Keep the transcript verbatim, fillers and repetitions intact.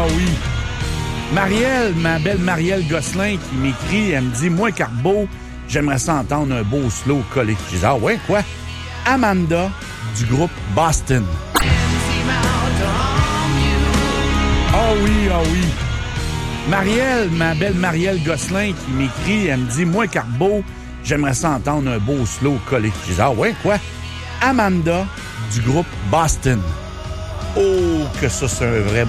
oui. Marielle, ma belle Marielle Gosselin qui m'écrit, elle me dit, moi, Carbo, j'aimerais ça entendre un beau slow collé. Je dis, ah ouais, quoi? Amanda du groupe Boston. Ah oui, ah oui. Marielle, ma belle Marielle Gosselin qui m'écrit, elle me dit, moi, Carbo, j'aimerais ça entendre un beau slow collé. Je dis, ah ouais, quoi? Amanda du groupe Boston. Oh, que ça, c'est un vrai